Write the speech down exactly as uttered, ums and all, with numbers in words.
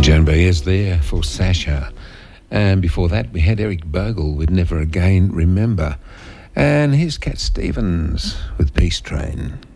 Joan Baez there for Sasha. And before that, we had Eric Bogle with Never Again Remember. And here's Cat Stevens with Peace Train.